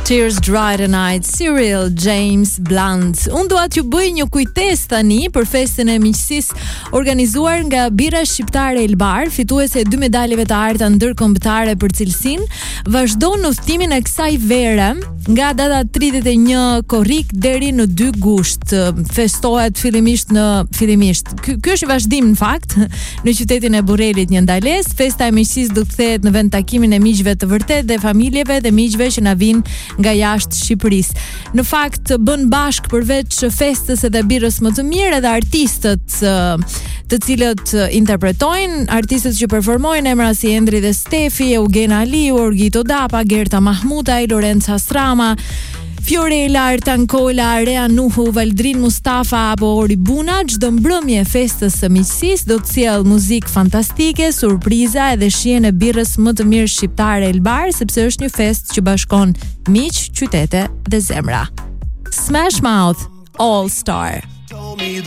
Tears Dry the Night, Cyril James Blunt. Unë dua t'ju bëj një kujtesë tani për festën e miqësisë organizuar nga Birra Shqiptare Elbar, fituese e 2 medaljeve të arta ndërkombëtare për cilësinë. Vazhdon udhëtimin e kësaj vere nga data 31 korrik deri në 2 gusht. Festohet fillimisht. Ky është vazhdim në fakt në qytetin e Burrelit një ndales. Festa e miqësisë do të kthehet në vend takimin e miqve të vërtet dhe familjeve dhe miqve që na vinë nga jashtë Shqipërisë. Në fakt bën bashk përveç festës edhe birrës më të mirë edhe artistët të cilët interpretojnë, artistët që performojnë, emra si Endri dhe Stefi, Eugen Aliu, Orgito Dapa, Gerta Mahmutaj, Lorenza Strama, Fiorella, Artankola, Rea Nuhu, Valdrin Mustafa apo Ori Buna. Çdo mbrëmje e festës së miqësisë do të sjellë muzikë fantastike, surpriza edhe shihen e birrës më të mirë shqiptare Elbar, sepse është një festë që bashkon miq, qytete dhe zemra. Smash Mouth All Star.